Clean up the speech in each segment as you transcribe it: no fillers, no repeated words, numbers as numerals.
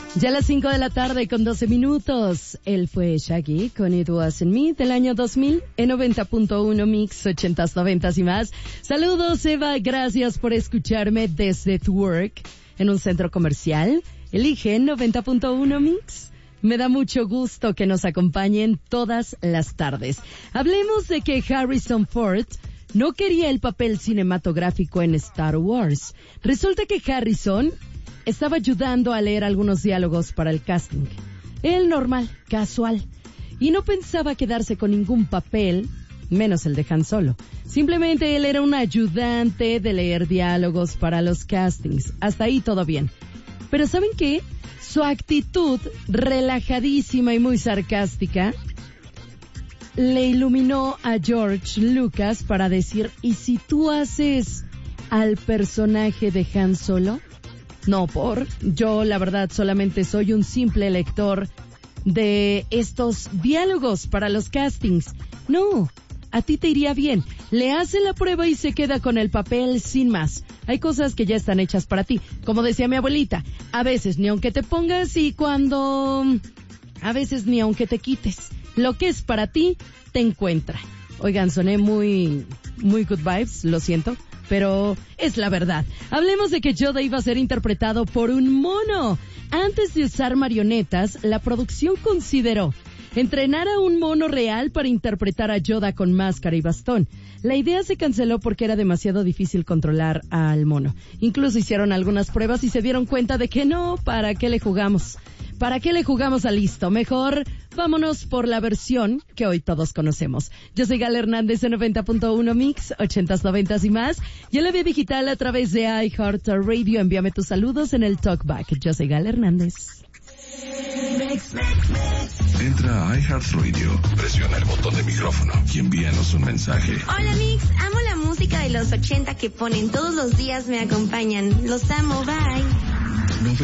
Ya a las 5 de la tarde con 12 minutos. Él fue Shaggy con It Wasn't Me del año 2000 en 90.1 Mix, 80s, 90s y más. Saludos, Eva. Gracias por escucharme desde tu work en un centro comercial. Elige 90.1 Mix. Me da mucho gusto que nos acompañen todas las tardes. Hablemos de que Harrison Ford no quería el papel cinematográfico en Star Wars. Resulta que Harrison estaba ayudando a leer algunos diálogos para el casting. El normal, casual. Y no pensaba quedarse con ningún papel, menos el de Han Solo. Simplemente él era un ayudante de leer diálogos para los castings. Hasta ahí todo bien. Pero ¿saben qué? Su actitud relajadísima y muy sarcástica le iluminó a George Lucas para decir, ¿y si tú haces al personaje de Han Solo? No, yo la verdad solamente soy un simple lector de estos diálogos para los castings. No, a ti te iría bien. Le hace la prueba y se queda con el papel sin más. Hay cosas que ya están hechas para ti. Como decía mi abuelita, a veces ni aunque te pongas a veces ni aunque te quites. Lo que es para ti, te encuentra. Oigan, soné muy good vibes, lo siento. Pero es la verdad. Hablemos de que Yoda iba a ser interpretado por un mono. Antes de usar marionetas, la producción consideró entrenar a un mono real para interpretar a Yoda con máscara y bastón. La idea se canceló porque era demasiado difícil controlar al mono. Incluso hicieron algunas pruebas y se dieron cuenta de que no, ¿para qué le jugamos? ¿Para qué le jugamos a listo? Mejor vámonos por la versión que hoy todos conocemos. Yo soy Gal Hernández en 90.1 Mix, 80s, 90s y más. Y en la vía digital a través de iHeartRadio. Envíame tus saludos en el Talkback. Yo soy Gal Hernández. Entra a iHeartRadio, presiona el botón de micrófono y envíanos un mensaje. Hola Mix, amo la música de los 80 que ponen todos los días, me acompañan. Los amo, bye.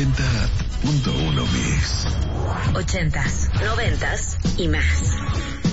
90.1 Mix. 80s, 90s y más.